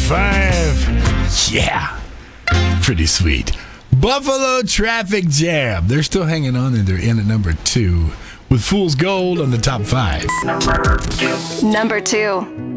5. Yeah. Pretty sweet. Buffalo Traffic Jam. They're still hanging on and they're in at number 2 with Fool's Gold on the top 5. Number 2.